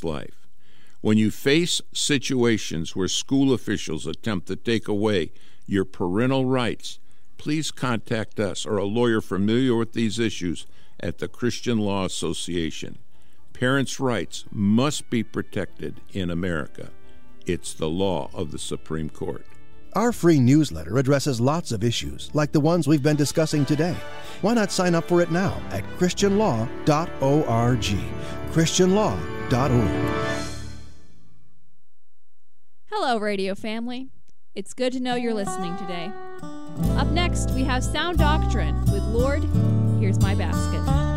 life. When you face situations where school officials attempt to take away your parental rights, please contact us or a lawyer familiar with these issues at the Christian Law Association. Parents' rights must be protected in America. It's the law of the Supreme Court. Our free newsletter addresses lots of issues, like the ones we've been discussing today. Why not sign up for it now at christianlaw.org. christianlaw.org. Hello, radio family. It's good to know you're listening today. Up next, we have Sound Doctrine with Lord, Here's My Basket.